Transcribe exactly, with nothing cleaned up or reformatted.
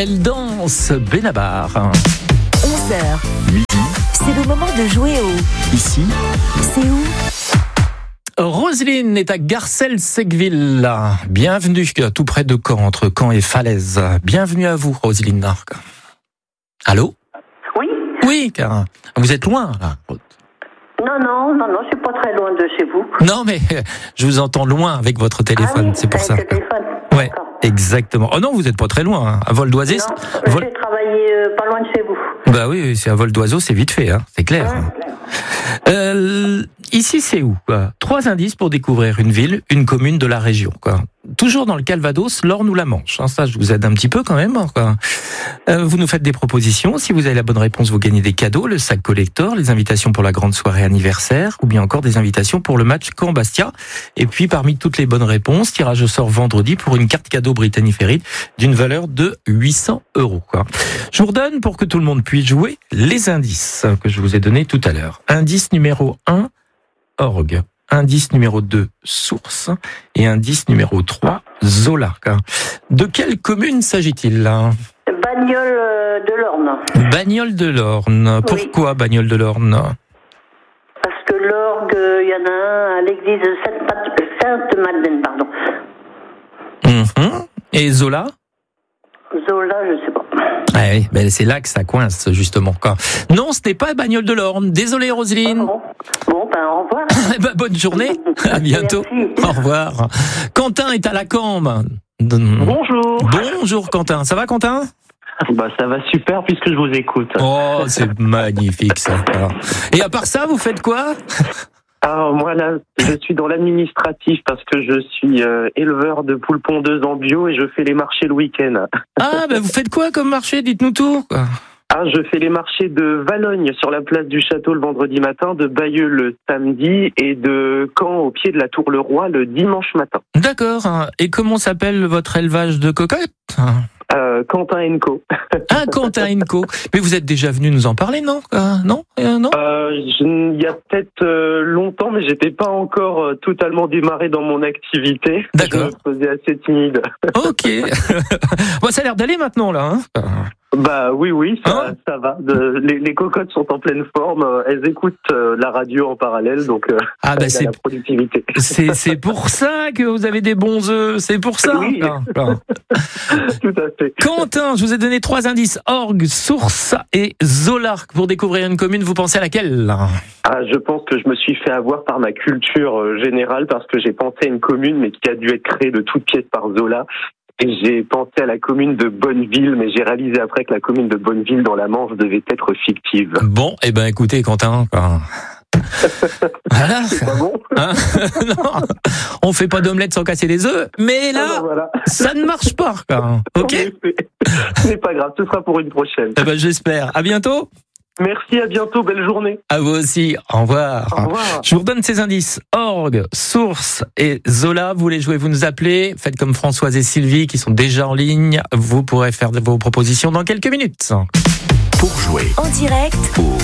Elle danse Benabar. onze heures. Midi. C'est le moment de jouer au... Ici. C'est où? Roselyne est à Garcelles-Secqueville. Bienvenue, tout près de Caen, entre Caen et Falaise. Bienvenue à vous, Roselyne. Allô? Oui. Oui, car vous êtes loin, là. Non, non, non, non, je suis pas très loin de chez vous. Non, mais je vous entends loin avec votre téléphone, Ah oui, c'est pour ça. avec le téléphone. Ouais, D'accord. exactement. Oh non, vous n'êtes pas très loin, hein. À vol d'oiseau. Non, vol... j'ai travaillé euh, pas loin de chez vous. Bah oui, c'est à vol d'oiseau, c'est vite fait, hein. C'est clair. Ouais. Euh, ici, c'est où, quoi? Trois indices pour découvrir une ville, une commune de la région, quoi. Toujours dans le Calvados, l'Orne ou la Manche. Hein, ça, je vous aide un petit peu quand même. Quoi. Euh, vous nous faites des propositions. Si vous avez la bonne réponse, vous gagnez des cadeaux, le sac collector, les invitations pour la grande soirée anniversaire, ou bien encore des invitations pour le match Caen-Bastia. Et puis, parmi toutes les bonnes réponses, tirage au sort vendredi pour une carte cadeau Brittany Ferries d'une valeur de huit cents euros. Quoi. Je vous redonne, pour que tout le monde puisse jouer, les indices que je vous ai donnés tout à l'heure. Indice numéro un, orgue. Indice numéro deux, source. Et indice numéro trois, Zola. De quelle commune s'agit-il là? Bagnoles euh, de l'Orne. Bagnoles de l'Orne. Oui. Pourquoi Bagnoles de l'Orne? Parce que l'orgue, il y en a un à l'église de Sainte-Madeleine, pardon. Mmh. Et Zola? Zola, je sais pas. Ah oui, ben c'est là que ça coince, justement. Quoi. Non, ce n'est pas Bagnoles de l'Orne. Désolé, Roselyne. Ah bon. Bon, ben au revoir. ben, bonne journée. À bientôt. Merci. Au revoir. Quentin est à la Cambre. Bonjour. Bonjour, Quentin. Ça va, Quentin? Bah ça va super puisque je vous écoute. Oh, c'est magnifique, ça. Et à part ça, vous faites quoi? Alors moi là, je suis dans l'administratif parce que je suis euh, éleveur de poules pondeuses en bio et je fais les marchés le week-end. Ah, ben vous faites quoi comme marché? Dites-nous tout. Quoi. Ah, je fais les marchés de Valogne sur la place du Château le vendredi matin, de Bayeux le samedi et de Caen au pied de la Tour le Roi le dimanche matin. D'accord. Et comment s'appelle votre élevage de cocottes? Euh, Quentin and Co. Ah, Quentin and Co. Mais vous êtes déjà venu nous en parler, non? euh, Non, euh, non. Euh, je- Il y a peut-être euh, longtemps, mais j'étais pas encore euh, totalement démarré dans mon activité. D'accord. Je me faisais assez timide. Ok. Bon, ça a l'air d'aller maintenant, là. Hein. Bah oui, oui, ça, Hein ça va. De- les, les cocottes sont en pleine forme. euh, Elles écoutent euh, la radio en parallèle, donc euh, Ah, ça bah aide à c'est... la productivité. C'est, c'est pour ça que vous avez des bons œufs. C'est pour ça. Oui. Là, là. Tout à fait. Quentin, je vous ai donné trois indices. Orgue, source et Zola. Pour découvrir une commune, vous pensez à laquelle là? Ah, je pense que je me suis fait avoir par ma culture euh, générale parce que j'ai pensé à une commune, mais qui a dû être créée de toutes pièces par Zola. Et j'ai pensé à la commune de Bonneville, mais j'ai réalisé après que la commune de Bonneville dans la Manche devait être fictive. Bon, eh ben écoutez, Quentin. Quoi. Voilà. C'est pas bon. Hein non, on fait pas d'omelette sans casser les œufs, mais là, Ah, bah, voilà. ça ne marche pas. Quoi. Ok. En effet. C'est pas grave, ce sera pour une prochaine. Eh ben, j'espère. À bientôt. Merci, à bientôt, belle journée. À vous aussi. Au revoir. Au revoir. Je vous redonne ces indices. Orgue, source et Zola. Vous voulez jouer, vous nous appelez. Faites comme Françoise et Sylvie qui sont déjà en ligne. Vous pourrez faire vos propositions dans quelques minutes. Pour jouer En direct. au